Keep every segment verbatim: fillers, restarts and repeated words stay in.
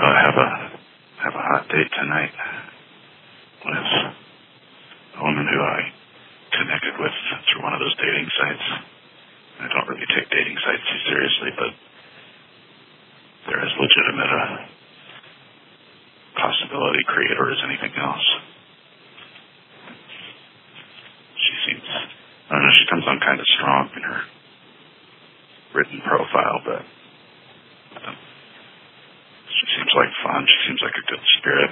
I have a have a hot date tonight with a woman who I connected with through one of those dating sites. I don't really take dating sites too seriously, but they're as legitimate a possibility creator as anything else. She seems, I don't know, she comes on kind of strong in her written profile, but uh, she seems like fun. She seems like a good spirit.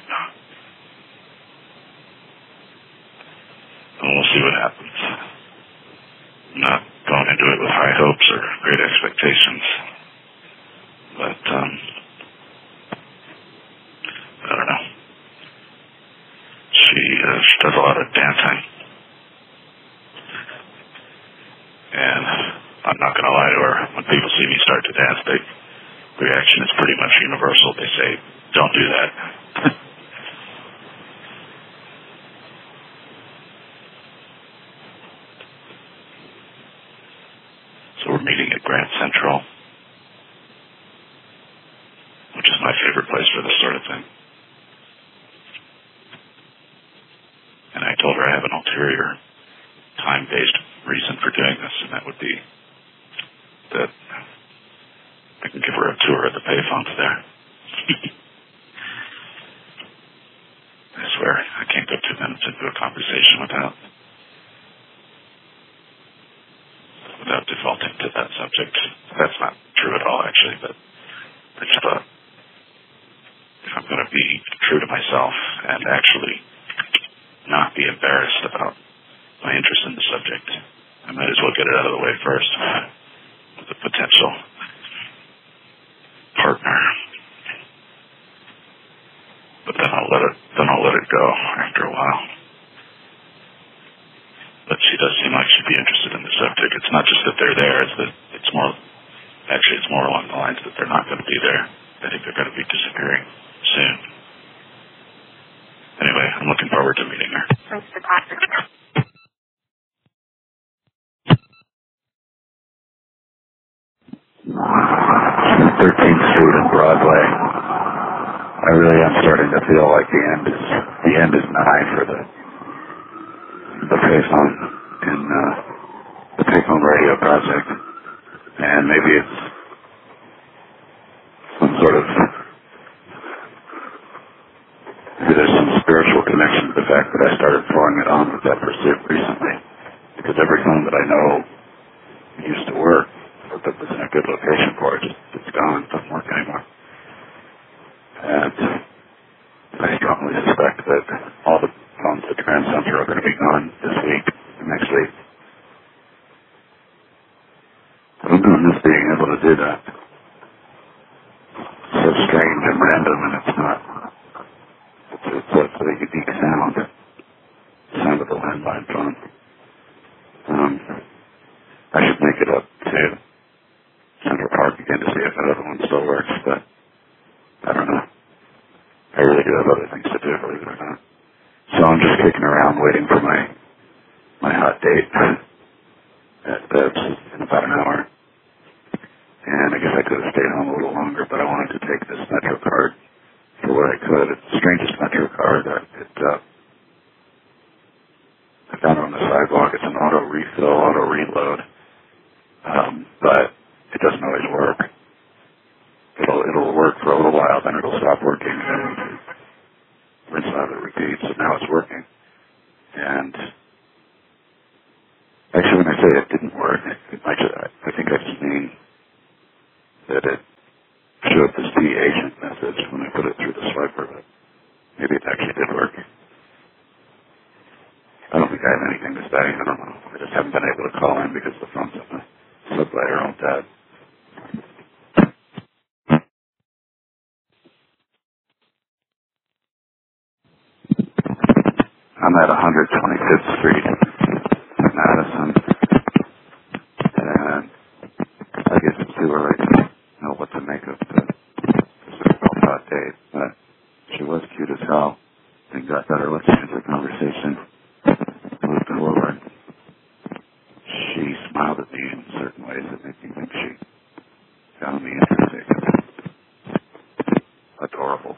And we'll see what happens. I'm not going into it with high hopes or great expectations, but um, I don't know. She, uh, she does a lot of dancing, and I'm not going to lie to her. When people see me start to dance, they, the reaction is pretty much universal. They say, "Don't do that." So we're meeting at Grand Central, which is my favorite place for this sort of thing. And I told her I have an ulterior, time-based reason for doing this, and that would be that I can give her a tour of the payphones there. I swear, I can't go two minutes into a conversation without without defaulting to that subject. That's not true at all, actually, but I just thought if I'm going to be true to myself and actually not be embarrassed about my interest in the subject, I might as well get it out of the way first with a potential partner. But then I'll let it then I'll let it go after a while. But she does seem like she'd be interested in the subject. It's not just that they're there, it's that it's more actually it's more along the lines that they're not going to be there. I think they're going to be disappearing soon. Anyway, I'm looking forward to meeting her. Thanks for talking. thirteenth Street and Broadway. I really am starting to feel like the end is the end is nigh for the the payphone in uh, the payphone radio project, and maybe it's some sort of maybe there's some spiritual connection to the fact that I started throwing it on with that pursuit recently, because every phone that I know used to work that was in a good location for it, just it's gone, it doesn't work anymore. And I strongly suspect that all the phones at Grand Central are going to be gone this week, next week. I'm going to miss being able to do that. It's so strange and random, and it's not. It's, it's, a, it's a unique sound. The sound of the landline phone. Um, I should make it up to Central Park again to see if that other one still works, but I don't know. I really do have other things to do, believe it or not. So I'm just kicking around waiting for my my hot date at Beb's in about an hour. And I guess I could have stayed home a little longer, but I wanted to take this Metro card for what I could. It's the strangest Metro card. I, it, uh, I found it on the sidewalk. It's an auto refill, auto reload. Um, but it doesn't always work. It'll it'll work for a little while, then it'll stop working, and rinse out and repeat. So now it's working. And actually, when I say it didn't work, it might just, I think I just mean that it showed this T agent message when I put it through the swiper, but maybe it actually did work. I don't think I have anything to say. I don't know. I just haven't been able to call in because the phone's on the subway or on dead. I'm at one twenty-fifth Street in Madison, and I guess it's too early to know what to make of the so-called hot date, but she was cute as hell. Things got better with the conversation. Moved forward. She smiled at me in certain ways that made me think she found me interesting. Adorable.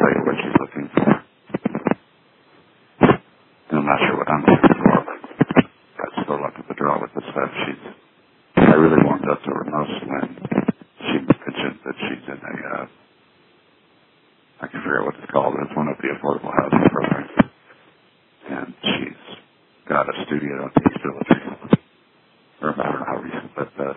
tell you what she's looking for. I'm not sure what I'm looking for, but that's still luck of the draw with this stuff. She's, I really warmed up to her most when she mentioned that she's in a, uh, I can figure out what it's called. It's one of the affordable housing programs. And she's got a studio in the East Village. Or I don't know how recent, but uh,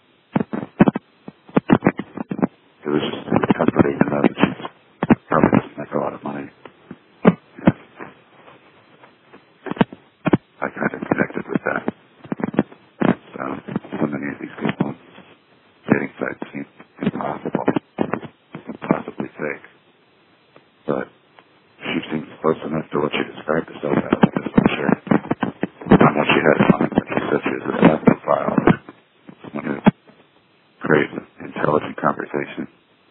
it was just comforting to know that she's probably doesn't make a lot of money. And I kind of connected with that. So, so many of these people on dating sites seem impossible, impossibly fake. But she seems close enough to what she described herself as, I guess I'm sure. I don't know what she had in mind when she said she was a Slapophile, someone who craves intelligent conversation.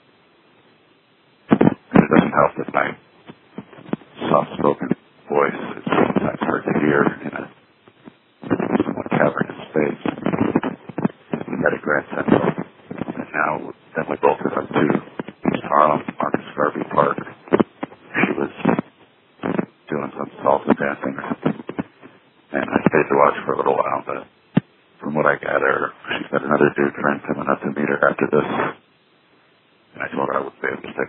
And it doesn't help that my soft-spoken voice is sometimes hard to hear in a somewhat cavernous space. We met at Grand Central, and now then we both went up to East Harlem, Marcus Garvey Park. She was doing some salsa dancing or something, and I stayed to watch for a little while, but from what I gather, she's got another dude friend coming up to meet her after this, and I told her I would be able to stay